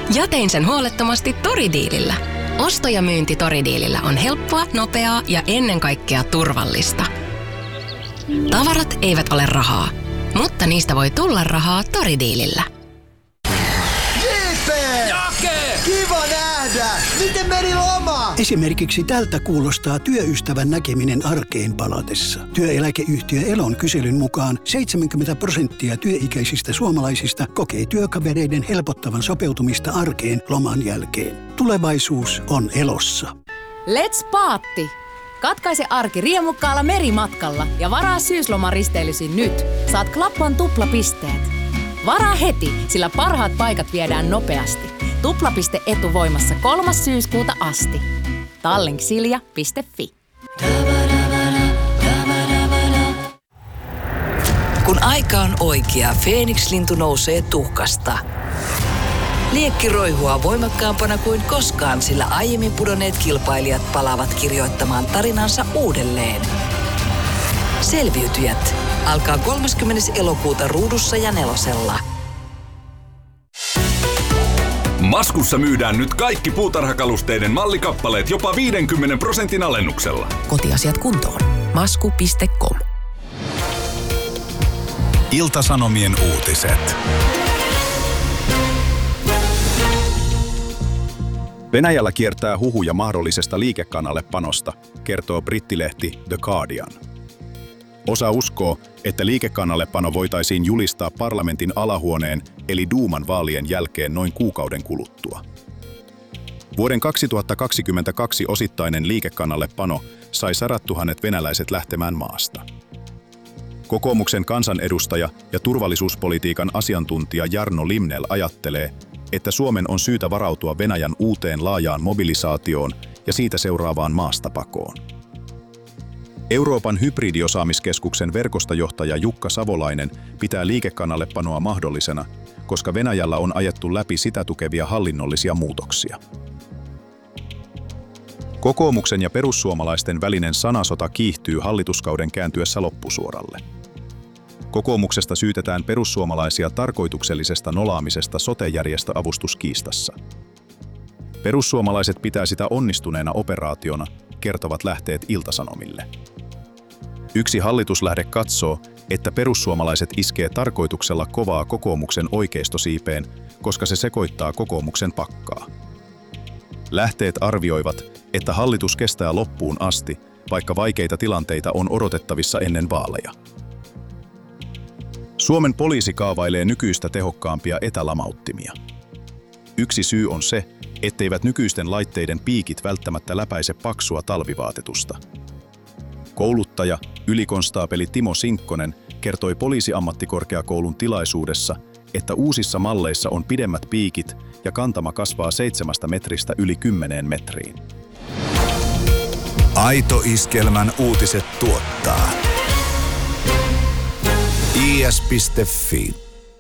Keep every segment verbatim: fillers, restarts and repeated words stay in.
Ja tein sen huolettomasti Toridiilillä. Osto ja myynti Toridiilillä on helppoa, nopeaa ja ennen kaikkea turvallista. Tavarat eivät ole rahaa, mutta niistä voi tulla rahaa Toridiilillä. J P! Jake! Kiva nähdä! Miten meni loma? Esimerkiksi tältä kuulostaa työystävän näkeminen arkeen palatessa. Työeläkeyhtiö Elon kyselyn mukaan seitsemänkymmentä prosenttia työikäisistä suomalaisista kokee työkavereiden helpottavan sopeutumista arkeen loman jälkeen. Tulevaisuus on Elossa. Let's paatti! Katkaise arki riemukkaalla merimatkalla ja varaa syyslomaristeilysi nyt. Saat Klappan tuplapisteet. Varaa heti, sillä parhaat paikat viedään nopeasti. Tuplapiste etuvoimassa kolmas syyskuuta asti. Tallink.silja piste fi. Kun aika on oikea, Feeniks-lintu nousee tuhkasta. Liekki roihua voimakkaampana kuin koskaan, sillä aiemmin pudonneet kilpailijat palaavat kirjoittamaan tarinansa uudelleen. Selviytyjät alkaa kolmaskymmenes elokuuta Ruudussa ja Nelosella. Maskussa myydään nyt kaikki puutarhakalusteiden mallikappaleet jopa viidenkymmenen prosentin alennuksella. Kotiasiat kuntoon. masku piste com. Ilta-Sanomien uutiset. Venäjällä kiertää huhuja mahdollisesta liikekannallepanosta, kertoo brittilehti The Guardian. Osa uskoo, että liikekannallepano voitaisiin julistaa parlamentin alahuoneen eli Duuman vaalien jälkeen noin kuukauden kuluttua. Vuoden kaksituhattakaksikymmentäkaksi osittainen liikekannallepano sai sadattuhannet venäläiset lähtemään maasta. Kokoomuksen kansanedustaja ja turvallisuuspolitiikan asiantuntija Jarno Limnell ajattelee, että Suomen on syytä varautua Venäjän uuteen laajaan mobilisaatioon ja siitä seuraavaan maastapakoon. Euroopan hybridiosaamiskeskuksen verkostojohtaja Jukka Savolainen pitää liikekannallepanoa mahdollisena, koska Venäjällä on ajettu läpi sitä tukevia hallinnollisia muutoksia. Kokoomuksen ja perussuomalaisten välinen sanasota kiihtyy hallituskauden kääntyessä loppusuoralle. Kokoomuksesta syytetään perussuomalaisia tarkoituksellisesta nolaamisesta sote-järjestöavustuskiistassa. Perussuomalaiset pitää sitä onnistuneena operaationa, kertovat lähteet Ilta-Sanomille. Yksi hallituslähde katsoo, että perussuomalaiset iskee tarkoituksella kovaa kokoomuksen oikeistosiipeen, koska se sekoittaa kokoomuksen pakkaa. Lähteet arvioivat, että hallitus kestää loppuun asti, vaikka vaikeita tilanteita on odotettavissa ennen vaaleja. Suomen poliisi kaavailee nykyistä tehokkaampia etälamauttimia. Yksi syy on se, etteivät nykyisten laitteiden piikit välttämättä läpäise paksua talvivaatetusta. Kouluttaja, ylikonstaapeli Timo Sinkkonen kertoi poliisiammattikorkeakoulun tilaisuudessa, että uusissa malleissa on pidemmät piikit ja kantama kasvaa seitsemästä metristä yli kymmeneen metriin. Aito Iskelmän uutiset tuottaa i s piste fi.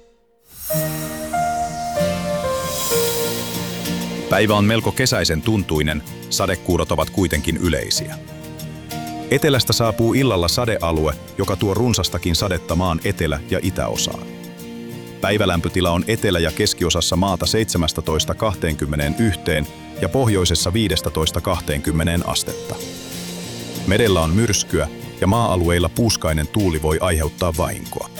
Päivä on melko kesäisen tuntuinen, sadekuurot ovat kuitenkin yleisiä. Etelästä saapuu illalla sadealue, joka tuo runsastakin sadetta maan etelä- ja itäosaan. Päivälämpötila on etelä- ja keskiosassa maata seitsemästätoista kaksikymmentäyksi ja pohjoisessa viidestätoista kaksikymmentä astetta. Merellä on myrskyä ja maa-alueilla puuskainen tuuli voi aiheuttaa vahinkoa.